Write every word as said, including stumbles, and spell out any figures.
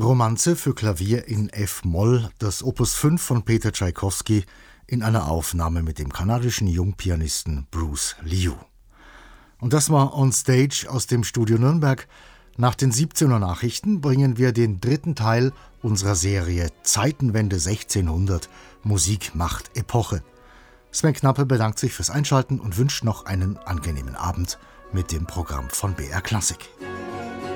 Romanze für Klavier in F-Moll, das Opus fünf von Peter Tschaikowski in einer Aufnahme mit dem kanadischen Jungpianisten Bruce Liu. Und das war On Stage aus dem Studio Nürnberg. Nach den siebzehn Uhr Nachrichten bringen wir den dritten Teil unserer Serie Zeitenwende sechzehnhundert – Musik macht Epoche. Sven Knappe bedankt sich fürs Einschalten und wünscht noch einen angenehmen Abend mit dem Programm von B R Klassik.